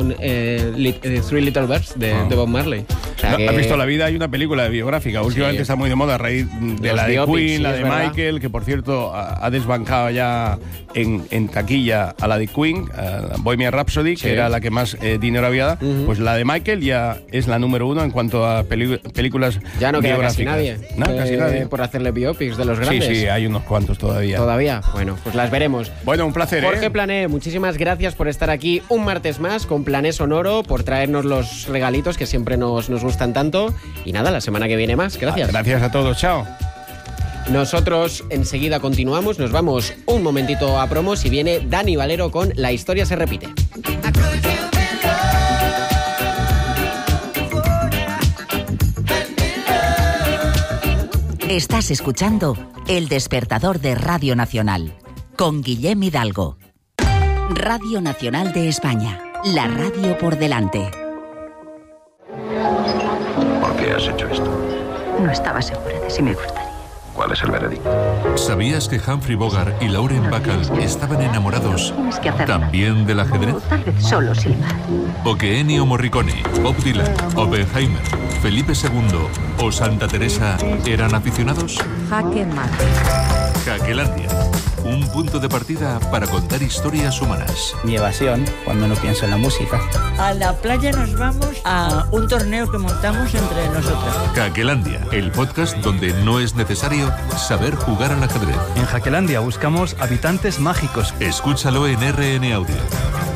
con Three Little Birds de Bob Marley. O sea ¿Has visto La vida? Hay una película biográfica. Últimamente está muy de moda a raíz de la de biopics, Queen, sí, la de verdad. Michael, que por cierto ha desbancado ya en taquilla a la de Queen, Bohemian Rhapsody, que era la que más dinero había dado. Pues la de Michael ya es la número 1 en cuanto a películas Ya no queda casi biográficas. nadie. No, casi nadie. Por hacerle biopics de los grandes. Sí, hay unos cuantos todavía. ¿Todavía? Bueno, pues las veremos. Bueno, un placer, Jorge Plané, muchísimas gracias por estar aquí un martes más con Plané Sonoro, por traernos los regalitos que siempre nos gustan tanto. Y nada, la semana que viene más. Gracias. Gracias a todos, chao. Nosotros enseguida continuamos, nos vamos un momentito a promos y viene Dani Valero con La historia se repite. Estás escuchando El Despertador de Radio Nacional con Guillem Hidalgo. Radio Nacional de España, la radio por delante. ¿Por qué has hecho esto? No estaba segura de si me gustaría. ¿Cuál es el veredicto? ¿Sabías que Humphrey Bogart y Lauren Bacall estaban enamorados Tienes que hacerlo. también del ajedrez? O tal vez solo silbar. ¿O que Ennio Morricone, Bob Dylan, Oppenheimer, Felipe II o Santa Teresa eran aficionados? Jaque mate. Jaquelandia, un punto de partida para contar historias humanas. Mi evasión cuando no pienso en la música. A la playa nos vamos a un torneo que montamos entre nosotros. Jaquelandia, el podcast donde no es necesario saber jugar al ajedrez. En Jaquelandia buscamos habitantes mágicos. Escúchalo en RN Audio.